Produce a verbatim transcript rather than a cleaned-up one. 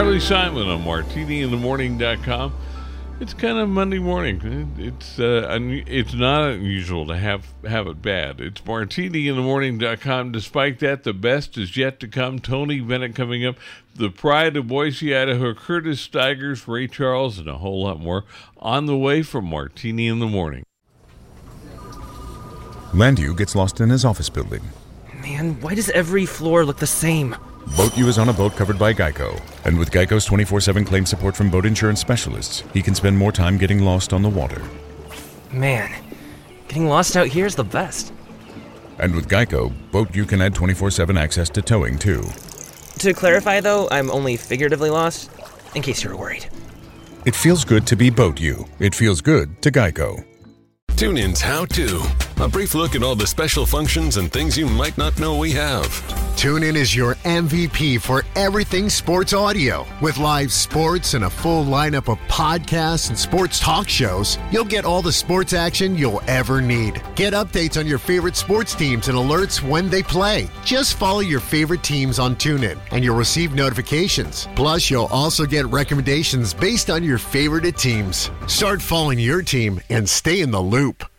Carly Simon on Martini In The Morning dot com. It's kind of Monday morning. It's uh, un- it's not unusual to have, have it bad. It's Martini In The Morning dot com. Despite that, the best is yet to come. Tony Bennett coming up. The Pride of Boise, Idaho. Curtis Stigers, Ray Charles, and a whole lot more on the way from Martini In The Morning. Landu gets lost in his office building. Man, why does every floor look the same? BoatU is on a boat covered by Geico. And with Geico's twenty-four seven claim support from boat insurance specialists, he can spend more time getting lost on the water. Man, getting lost out here is the best. And with Geico, BoatU can add twenty-four seven access to towing, too. To clarify, though, I'm only figuratively lost, in case you were worried. It feels good to be BoatU. It feels good to Geico. TuneIn's How To. A brief look at all the special functions and things you might not know we have. TuneIn is your M V P for everything sports audio. With live sports and a full lineup of podcasts and sports talk shows, you'll get all the sports action you'll ever need. Get updates on your favorite sports teams and alerts when they play. Just follow your favorite teams on TuneIn, and you'll receive notifications. Plus, you'll also get recommendations based on your favorite teams. Start following your team and stay in the loop.